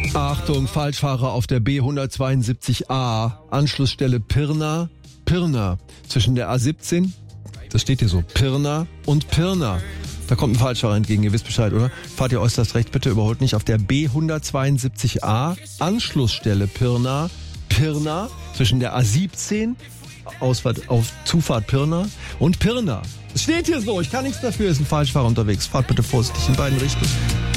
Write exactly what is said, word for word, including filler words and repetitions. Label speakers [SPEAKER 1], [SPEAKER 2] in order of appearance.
[SPEAKER 1] Achtung, Falschfahrer auf der B hundertzweiundsiebzig A, Anschlussstelle Pirna, Pirna, zwischen der A siebzehn, das steht hier so, Pirna und Pirna. Da kommt ein Falschfahrer entgegen, ihr wisst Bescheid, oder? Fahrt ihr äußerst recht, bitte überholt nicht auf der B hundertzweiundsiebzig A, Anschlussstelle Pirna, Pirna, zwischen der A siebzehn, Ausfahrt auf Zufahrt Pirna und Pirna. Es steht hier so, ich kann nichts dafür, ist ein Falschfahrer unterwegs. Fahrt bitte vorsichtig in beiden Richtungen.